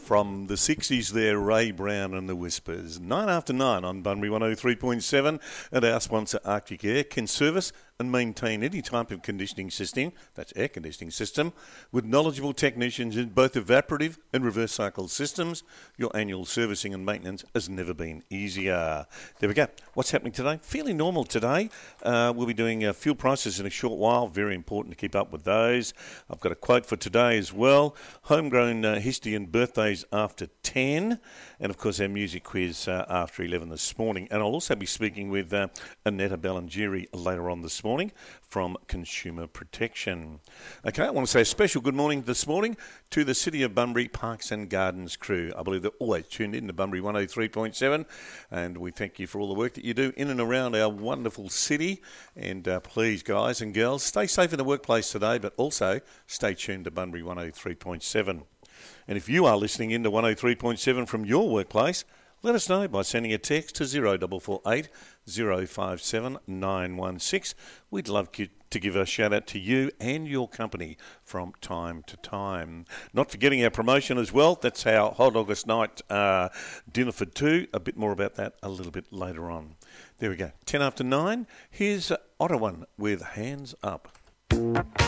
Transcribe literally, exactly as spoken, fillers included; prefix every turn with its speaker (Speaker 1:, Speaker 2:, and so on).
Speaker 1: From the sixties there, Ray Brown and the Whispers. Nine after nine on Bunbury one oh three point seven, and our sponsor Arctic Air can service and maintain any type of conditioning system, that's air conditioning system, with knowledgeable technicians in both evaporative and reverse cycle systems. Your annual servicing and maintenance has never been easier. There we go. What's happening today? Fairly normal today. Uh, we'll be doing uh, fuel prices in a short while. Very important to keep up with those. I've got a quote for today as well. Homegrown uh, history and birthdays after ten. And, of course, our music quiz uh, after eleven this morning. And I'll also be speaking with uh, Annetta Ballangieri later on this morning from Consumer Protection. Okay, I want to say a special good morning this morning to the City of Bunbury Parks and Gardens crew. I believe they're always tuned in to Bunbury one oh three point seven, and we thank you for all the work that you do in and around our wonderful city. And uh, please, guys and girls, stay safe in the workplace today, but also stay tuned to Bunbury one oh three point seven. And if you are listening in to one oh three point seven from your workplace, let us know by sending a text to zero four four eight, zero five seven, nine one six. We'd love to give a shout out to you and your company from time to time. Not forgetting our promotion as well. That's our Hot August Night uh, dinner for two. A bit more about that a little bit later on. There we go. Ten after nine. Here's Ottawa with Hands Up.